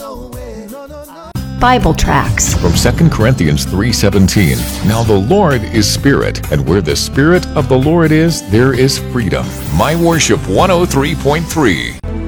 Bible tracts From 2 Corinthians 3:17. Now the Lord is Spirit, and where the Spirit of the Lord is, there is freedom. My Worship 103.3.